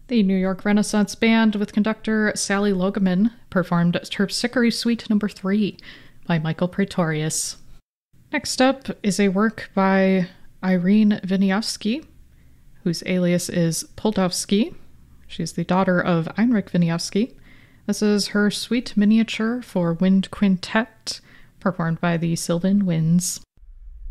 The New York Renaissance Band with conductor Sally Logeman performed Terpsichore Suite No. 3 by Michael Praetorius. Next up is a work by Irene Wieniawski, whose alias is Poldowski. She's the daughter of Heinrich Wieniawski. This is her suite miniature for wind quintet, performed by the Sylvan Winds.